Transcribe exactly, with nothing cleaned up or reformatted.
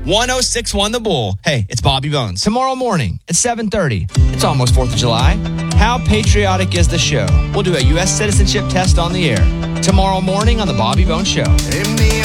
one oh six point one The Bull. Hey, it's Bobby Bones. Tomorrow morning at seven thirty. It's almost fourth of July. How patriotic is the show? We'll do a U S citizenship test on the air. Tomorrow morning on The Bobby Bones Show.